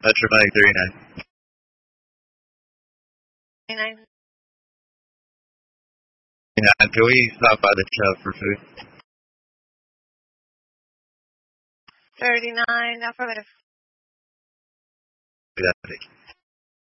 Metro Mike 39. 39. Yeah, can we stop by the Chubb for food? 39, affirmative. Yeah,